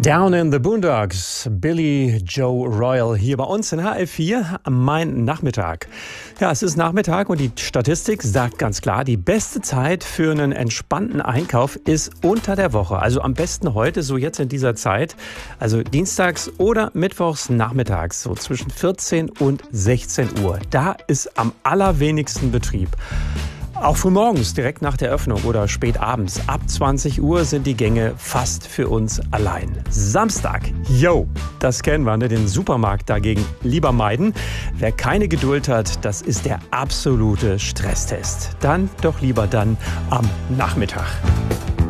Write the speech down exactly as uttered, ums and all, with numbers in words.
Down in the Boondocks, Billy Joe Royal hier bei uns in H L vier, mein Nachmittag. Ja, es ist Nachmittag und die Statistik sagt ganz klar, die beste Zeit für einen entspannten Einkauf ist unter der Woche. Also am besten heute, so jetzt in dieser Zeit, also dienstags oder mittwochs nachmittags, so zwischen vierzehn und sechzehn Uhr. Da ist am allerwenigsten Betrieb. Auch frühmorgens, direkt nach der Öffnung oder spät abends, ab zwanzig Uhr sind die Gänge fast für uns allein. Samstag, yo, das kennen wir, ne? Den Supermarkt dagegen lieber meiden. Wer keine Geduld hat, das ist der absolute Stresstest. Dann doch lieber dann am Nachmittag.